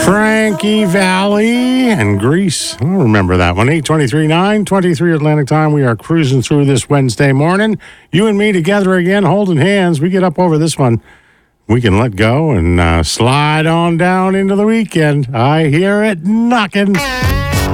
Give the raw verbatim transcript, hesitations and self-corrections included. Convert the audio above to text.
Frankie Valley and Grease. I remember that one. eight twenty-three, nine twenty-three Atlantic time. We are cruising through this Wednesday morning. You and me together again, holding hands. We get up over this one. We can let go and uh, slide on down into the weekend. I hear it knocking.